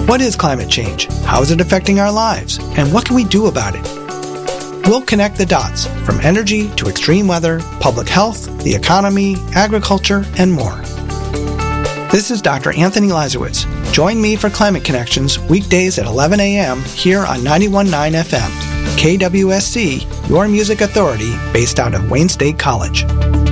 What is climate change? How is it affecting our lives? And what can we do about it? We'll connect the dots from energy to extreme weather, public health, the economy, agriculture, and more. This is Dr. Anthony Lazarowitz. Join me for Climate Connections weekdays at 11 a.m. here on 91.9 FM. KWSC, your music authority, based out of Wayne State College.